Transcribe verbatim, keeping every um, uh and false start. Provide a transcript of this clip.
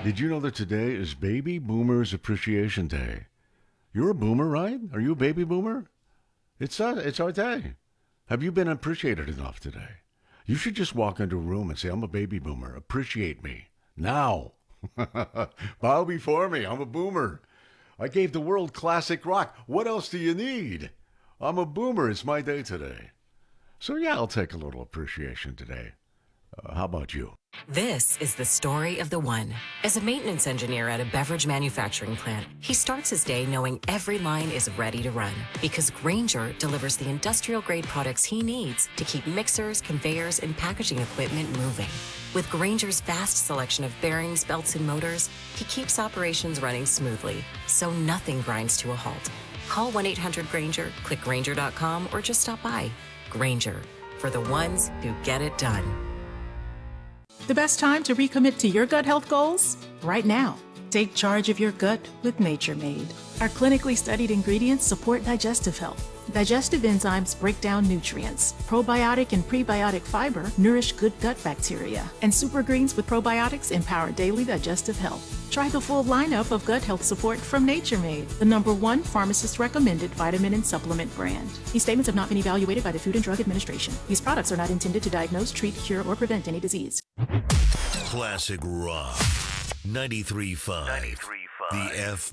Did you know that today is Baby Boomers Appreciation Day? You're a boomer, right? Are you a baby boomer? It's our, it's our day. Have you been appreciated enough today? You should just walk into a room and say, I'm a baby boomer. Appreciate me. Now. Bow before me. I'm a boomer. I gave the world classic rock. What else do you need? I'm a boomer. It's my day today. So yeah, I'll take a little appreciation today. Uh, how about you? This is the story of the one. As a maintenance engineer at a beverage manufacturing plant, he starts his day knowing every line is ready to run because Grainger delivers the industrial-grade products he needs to keep mixers, conveyors, and packaging equipment moving. With Grainger's vast selection of bearings, belts, and motors, he keeps operations running smoothly, so nothing grinds to a halt. Call one eight hundred Grainger, click Grainger dot com, or just stop by. Grainger, for the ones who get it done. The best time to recommit to your gut health goals? Right now. Take charge of your gut with Nature Made. Our clinically studied ingredients support digestive health. Digestive enzymes break down nutrients. Probiotic and prebiotic fiber nourish good gut bacteria. And super greens with probiotics empower daily digestive health. Try the full lineup of gut health support from Nature Made, the number one pharmacist-recommended vitamin and supplement brand. These statements have not been evaluated by the Food and Drug Administration. These products are not intended to diagnose, treat, cure, or prevent any disease. Classic Rock. ninety-three point five. The F